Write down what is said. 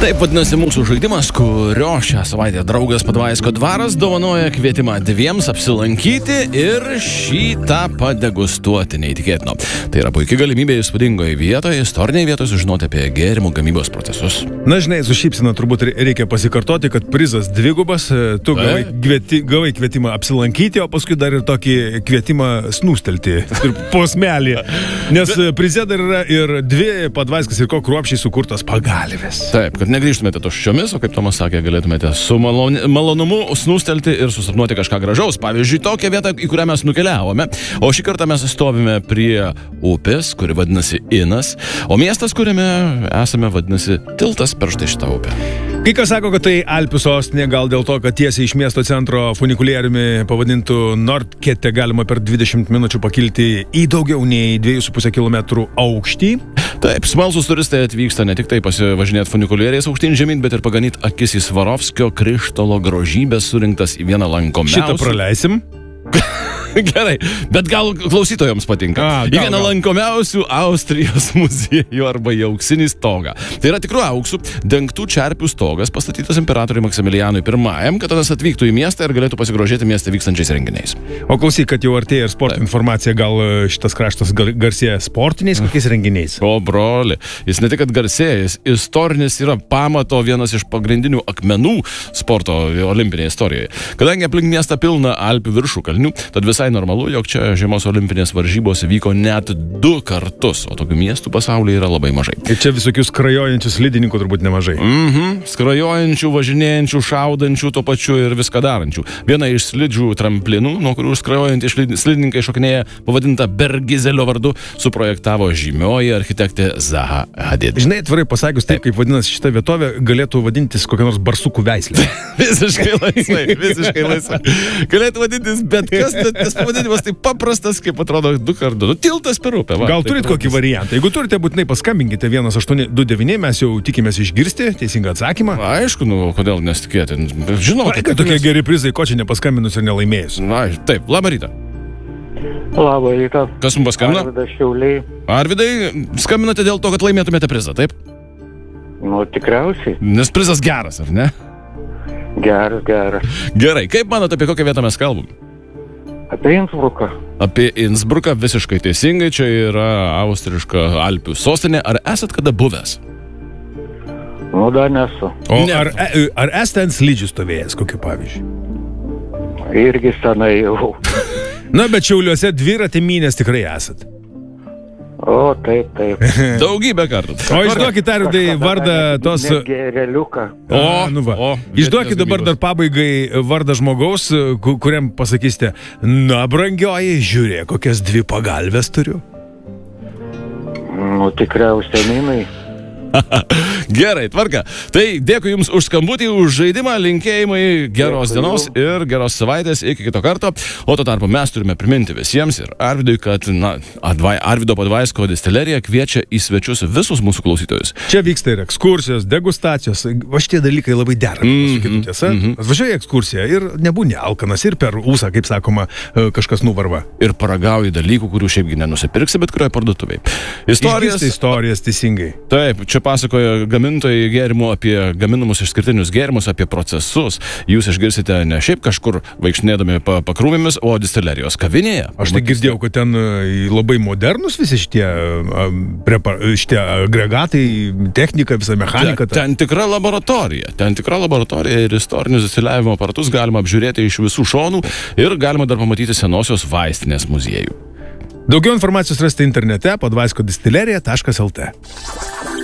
Taip vadinasi mūsų žaidimas, kurio šią savaitę draugas Padvaisko dvaras dovanoja kvietimą dviems apsilankyti ir šį tą padegustuoti neįtikėtino. Tai yra puikia galimybė įspūdingoje vietoje, istorinėje vietoje sužinoti apie gėrimų gamybos procesus. Na, žinai, su šypsena turbūt reikia pasikartoti, kad prizas dvigubas, tu gavai kvietimą apsilankyti, o paskui dar ir tokį kvietimą snūstelti ir posmelį. Nes prize dar yra ir dvi Padvaiskas ir ko kruopščiai sukurtos pagalvės. Taip, kad negrįžtumėte tuščiomis, o kaip Tomas sakė, galėtumėte su malonumu snūstelti ir susapnuoti kažką gražaus. Pavyzdžiui, tokią vietą, į kurią mes nukeliavome, o šį kartą mes stovime prie upės, kuri vadinasi Inas, o miestas, kuriame esame, vadinasi Tiltas per štai šitą upę. Kai kas sako, kad tai Alpių sostinė, gal dėl to, kad tiesiai iš miesto centro funikulieriumi pavadintų Nordkete galima per 20 minučių pakilti į daugiau nei 2,5 km aukštį. Taip, smalsūs turistai atvyksta ne tik tai pasivažinėti funikulieriais aukštyn žemyn, bet ir paganyti akis į Svarovskio krištolo grožybės surinktas į vieną lankomiausių. Šitą praleisim. Gerai, bet gal klausytojams patinka. Į vieną lankomiausių Austrijos muziejų arba į auksinį stogą. Tai yra tikrų auksų dengtų čerpių stogas pastatytas imperatoriui Maksimilianui I, kad tas atvyktų į miestą ir galėtų pasigrožėti mieste vykstančiais renginiais. O klausyk, kad jau artėja ir sporto informacija, gal šitas kraštas garsėja sportiniais kokiais renginiais? O broli, jis ne tik kad garsėja, jis istorinis yra pamato vienas iš pagrindinių akmenų sporto olimpinėje istorijoje. Kadangi aplink miestą pilna Alpių viršukalnių, tad visai normalu, jog čia žiemos olimpinės varžybos vyko net 2 kartus, o tokių miestų pasaulyje yra labai mažai. Ir čia visokių skrajojančių slidininkų turbūt nemažai. Skrajojančių, važinėjančių, šaudančių, tuo pačiu ir viską darančių. Viena iš slidžių tramplinų, nuo kurių skrajojantys slidininkai šokinėja, pavadinta Bergizelio vardu, suprojektavo žymioji architektė Zaha Hadid. Žinai, atvirai pasakius, taip kaip vadinasi šitą vietovę, galėtų vadintis kokia nors barsukų veislė. visiškai laisvai. Galėtų vadintis bet kas, tas pavadinimas tai paprastas, kaip atrodo 2 kartus. Tiltas per upę. Gal turit kokį variantą? Jeigu turite, būtinai paskambinkite 1829, mes jau tikimės išgirsti teisingą atsakymą. Aišku, kodėl nesitikėti. Žinokite, kad tokie geri prizai, ko čia nepaskambinus ir nelaimėjus. Na, taip, labą rytą. Labą rytą. Kas mums paskambino? Arvidas Šiauliai. Arvidai, skambinote dėl to, kad laimėtumėte prizą, taip? Nu, tikriausiai. Nes prizas geras, ar ne? Geras. Gerai, kaip manote, apie kokią vietą mes kalbam? Apie Innsbruką. Apie Innsbruką visiškai teisingai, čia yra austriška Alpių sostinė. Ar esat kada buvęs? Nu, dar nesu. O ar esate ant slidžių stovėjęs, kokiu pavyzdžiui? Irgi senai jau. Na, bet Šiauliuose dviratį mynės tikrai esat. O, taip. Daugybę kartų. O išduokit, Arvidai, vardą tos... Gereliuką. Išduokit dabar dar pabaigai vardą žmogaus, kuriam pasakysite, na, brangioji, žiūrėk, kokias 2 pagalvės turiu. Nu, tikriausiai Ninai. Gerai, tvarka. Tai dėkui Jums už skambutį, už žaidimą, linkėjimai, geros dienos ir geros savaitės iki kito karto. O tuo tarpu mes turime priminti visiems ir Arvidui, kad Arvido Padvaisko distilerija kviečia į svečius visus mūsų klausytojus. Čia vyksta ir ekskursijos, degustacijos, va šitie dalykai labai dera. Tiesa, važiuoji ekskursiją ir nebūni alkanas ir per ūsą, kaip sakoma, kažkas nuvarva. Ir paragauji dalykų, kurių šiaipgi nenusipirksi, bet kurioje parduotuvėje. Istorijas teisingai. Taip, čia pasakoja gamintojai gėrimų apie gaminamus išskirtinius gėrimus, apie procesus. Jūs išgirsite ne šiaip kažkur vaikšnėdami pakrūmėmis, o distilerijos kavinėje. Aš tai girdėjau, kad ten labai modernus visi šitie agregatai, technika, visa mechanika. Ten tikra laboratorija ir istorinius distiliavimo aparatus galima apžiūrėti iš visų šonų ir galima dar pamatyti senosios vaistinės muziejų. Daugiau informacijos rasite internete padvaiskodistilerija.lt.